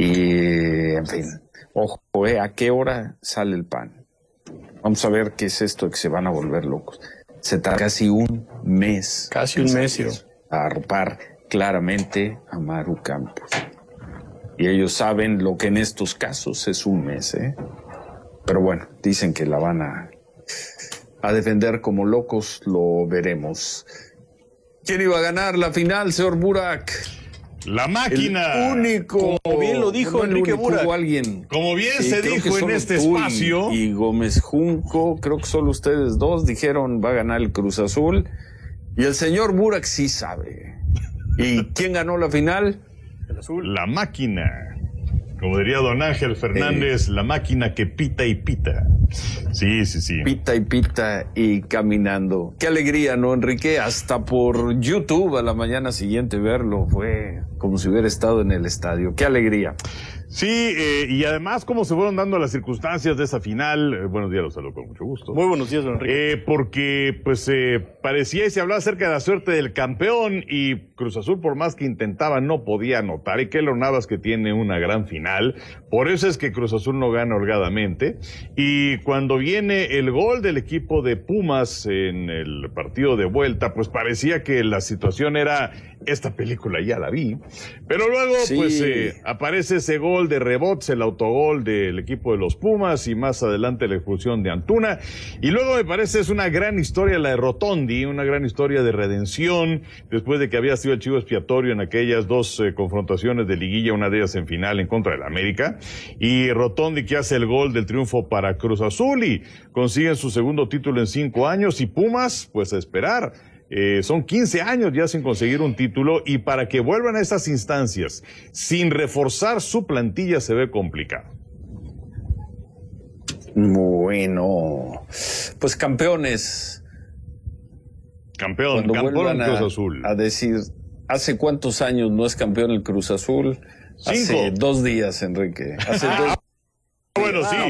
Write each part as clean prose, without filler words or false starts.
Y, en fin, ojo, ¿a qué hora sale el PAN? Vamos a ver qué es esto de que se van a volver locos. Se tarda casi un mes. Casi un mes. A arropar claramente a Maru Campos. Y ellos saben lo que en estos casos es un mes, ¿eh? Pero bueno, dicen que la van a defender como locos, lo veremos. ¿Quién iba a ganar la final, señor Burak? La máquina. El único. Como bien lo dijo Enrique Burak. Como bien se dijo en este espacio. Y Gómez Junco, creo que solo ustedes dos dijeron va a ganar el Cruz Azul. Y el señor Burak sí sabe. ¿Y quién ganó la final? El Azul. La máquina. Como diría don Ángel Fernández, la máquina que pita y pita. Sí. Pita y pita y caminando. Qué alegría, ¿no, Enrique? Hasta por YouTube a la mañana siguiente verlo. Fue como si hubiera estado en el estadio. Qué alegría. Sí, y además cómo se fueron dando las circunstancias de esa final. Buenos días, los saludo con mucho gusto. Muy buenos días, don Enrique. Porque pues parecía y se hablaba acerca de la suerte del campeón y Cruz Azul, por más que intentaba, no podía anotar. Y Keylor Navas, que tiene una gran final, por eso es que Cruz Azul no gana holgadamente. Y cuando viene el gol del equipo de Pumas en el partido de vuelta, pues parecía que la situación era, esta película ya la vi, pero luego aparece ese gol de rebotes, el autogol del equipo de los Pumas y más adelante la expulsión de Antuna. Y luego me parece es una gran historia la de Rotondi, una gran historia de redención, después de que había sido el chivo expiatorio en aquellas dos confrontaciones de liguilla, una de ellas en final en contra del América. Y Rotondi que hace el gol del triunfo para Cruz Azul y consiguen su segundo título en 5 años y Pumas, pues a esperar. Son 15 años ya sin conseguir un título y para que vuelvan a esas instancias sin reforzar su plantilla se ve complicado. Bueno, pues campeones. Campeón Cruz Azul. A decir, ¿hace cuántos años no es campeón el Cruz Azul? 5. Hace 2 días, Enrique. Hace 2. Bueno, sí,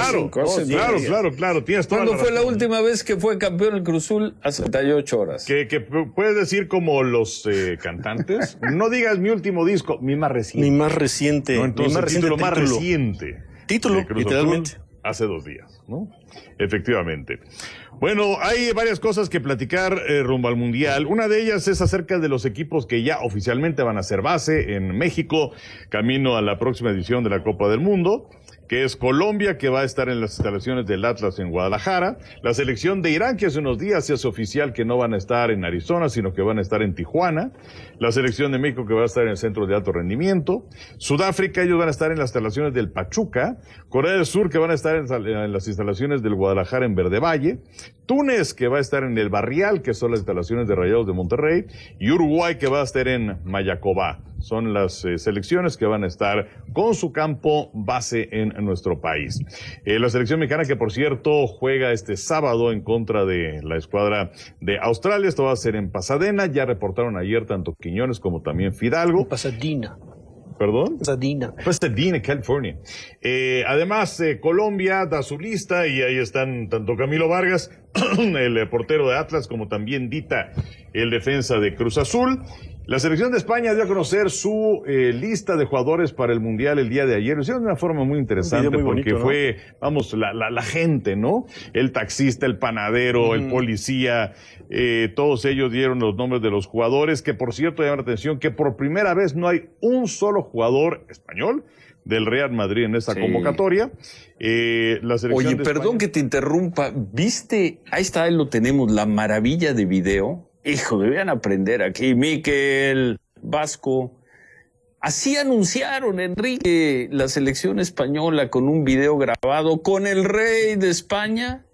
claro, tienes toda la razón. ¿Cuándo fue la última vez que fue campeón el Cruz Azul? Hace 38 horas. Que puedes decir como los cantantes. No digas mi último disco, mi más reciente. Mi más reciente. No, entonces, el título más reciente. Título, literalmente. Hace 2 días, ¿no? Efectivamente. Bueno, hay varias cosas que platicar rumbo al Mundial. Una de ellas es acerca de los equipos que ya oficialmente van a ser base en México, camino a la próxima edición de la Copa del Mundo, que es Colombia, que va a estar en las instalaciones del Atlas en Guadalajara, la selección de Irán, que hace unos días se hace oficial que no van a estar en Arizona, sino que van a estar en Tijuana, la selección de México, que va a estar en el Centro de Alto Rendimiento, Sudáfrica, ellos van a estar en las instalaciones del Pachuca, Corea del Sur, que van a estar en las instalaciones del Guadalajara en Verde Valle, Túnez, que va a estar en el Barrial, que son las instalaciones de Rayados de Monterrey, y Uruguay, que va a estar en Mayacobá. Son las selecciones que van a estar con su campo base en nuestro país. La selección mexicana, que por cierto juega este sábado en contra de la escuadra de Australia, esto va a ser en Pasadena, ya reportaron ayer tanto Quiñones como también Fidalgo. Pasadena. ¿Perdón? Pasadena, California. Además, Colombia da su lista y ahí están tanto Camilo Vargas, el portero de Atlas, como también Dita, el defensa de Cruz Azul. La selección de España dio a conocer su lista de jugadores para el Mundial el día de ayer. Lo hicieron de una forma muy interesante muy bonito, porque fue, vamos, la gente, ¿no? El taxista, el panadero, el policía, todos ellos dieron los nombres de los jugadores, que por cierto llama la atención que por primera vez no hay un solo jugador español del Real Madrid en esta convocatoria. La selección de perdón que te interrumpa, ¿viste? Ahí está, ahí lo tenemos, la maravilla de video. Hijo, debían aprender aquí, Miquel, Vasco. Así anunciaron, Enrique, la selección española con un video grabado con el rey de España,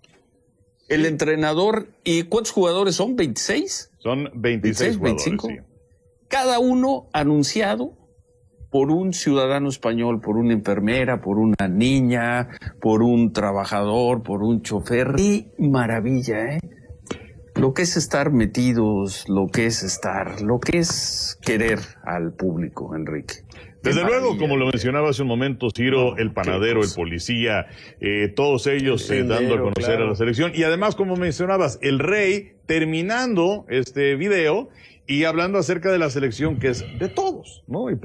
el entrenador. ¿Y cuántos jugadores son? ¿26? Son 26 jugadores, 25. sí. Cada uno anunciado por un ciudadano español, por una enfermera, por una niña, por un trabajador, por un chofer. ¡Qué maravilla, eh! Lo que es estar metidos, lo que es querer al público, Enrique. Desde luego, como lo mencionaba hace un momento Ciro, el panadero, el policía, todos ellos dando a conocer a la selección. Y además, como mencionabas, el rey terminando este video y hablando acerca de la selección que es de todos, ¿no? Y